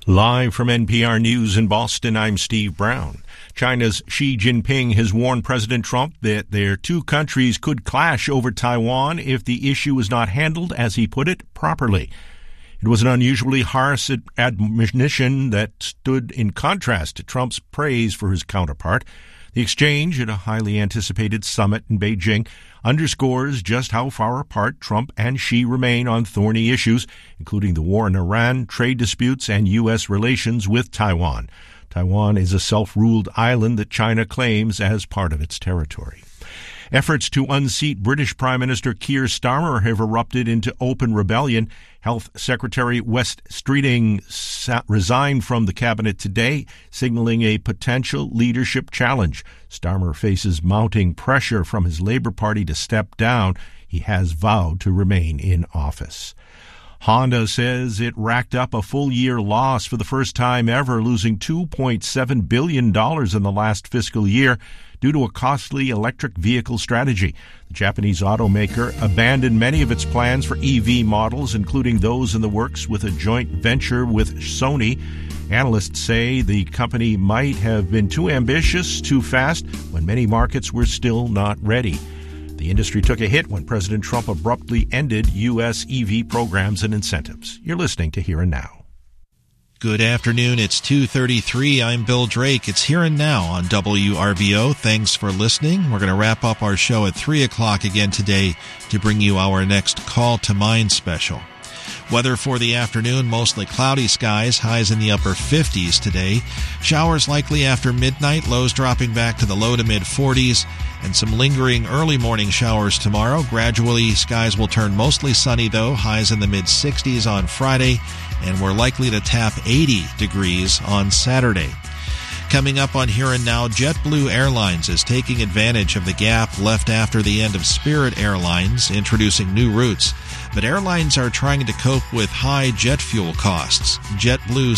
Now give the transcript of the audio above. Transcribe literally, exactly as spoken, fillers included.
Live from N P R News in Boston, I'm Steve Brown. China's Xi Jinping has warned President Trump that their two countries could clash over Taiwan if the issue is not handled, as he put it, properly. It was an unusually harsh admonition that stood in contrast to Trump's praise for his counterpart. The exchange at a highly anticipated summit in Beijing underscores just how far apart Trump and Xi remain on thorny issues, including the war in Iran, trade disputes, and U S relations with Taiwan. Taiwan is a self-ruled island that China claims as part of its territory. Efforts to unseat British Prime Minister Keir Starmer have erupted into open rebellion. Health Secretary Wes Streeting resigned from the cabinet today, signaling a potential leadership challenge. Starmer faces mounting pressure from his Labour Party to step down. He has vowed to remain in office. Honda says it racked up a full-year loss for the first time ever, losing two point seven billion dollars in the last fiscal year due to a costly electric vehicle strategy. The Japanese automaker abandoned many of its plans for E V models, including those in the works with a joint venture with Sony. Analysts say the company might have been too ambitious too fast when many markets were still not ready. The industry took a hit when President Trump abruptly ended U S E V programs and incentives. You're listening to Here and Now. Good afternoon. It's two thirty-three. I'm Bill Drake. It's Here and Now on W R B O. Thanks for listening. We're going to wrap up our show at three o'clock again today to bring you our next Call to Mind special. Weather for the afternoon, mostly cloudy skies, highs in the upper fifties today. Showers likely after midnight, lows dropping back to the low to mid forties, and some lingering early morning showers tomorrow. Gradually, skies will turn mostly sunny though, highs in the mid sixties on Friday, and we're likely to tap eighty degrees on Saturday. Coming up on Here and Now, JetBlue Airlines is taking advantage of the gap left after the end of Spirit Airlines, introducing new routes. But airlines are trying to cope with high jet fuel costs. JetBlue